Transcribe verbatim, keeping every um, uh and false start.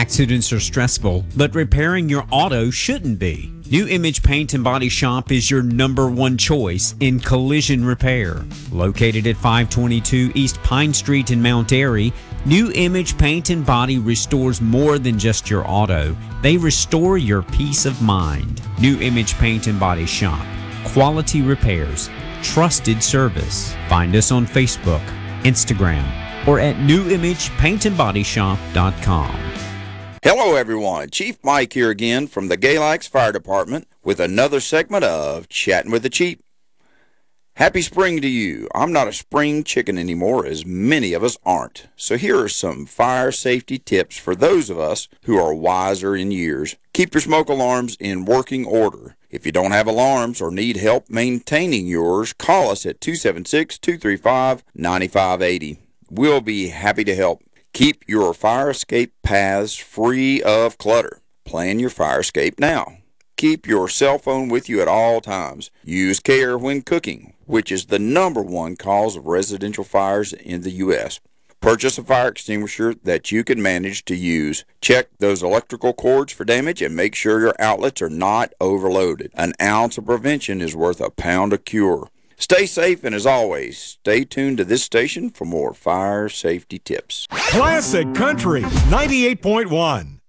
Accidents are stressful, but repairing your auto shouldn't be. New Image Paint and Body Shop is your number one choice in collision repair. Located at five twenty-two East Pine Street in Mount Airy, New Image Paint and Body restores more than just your auto. They restore your peace of mind. New Image Paint and Body Shop. Quality repairs. Trusted service. Find us on Facebook, Instagram, or at new image paint and body shop dot com. Hello everyone, Chief Mike here again from the Galax Fire Department with another segment of Chatting with the Chief. Happy spring to you. I'm not a spring chicken anymore, as many of us aren't. So here are some fire safety tips for those of us who are wiser in years. Keep your smoke alarms in working order. If you don't have alarms or need help maintaining yours, call us at two seven six, two three five, nine five eight zero. We'll be happy to help. Keep your fire escape paths free of clutter. Plan your fire escape now. Keep your cell phone with you at all times. Use care when cooking, which is the number one cause of residential fires in the U S Purchase a fire extinguisher that you can manage to use. Check those electrical cords for damage and make sure your outlets are not overloaded. An ounce of prevention is worth a pound of cure. Stay safe, and as always, stay tuned to this station for more fire safety tips. Classic Country ninety-eight point one.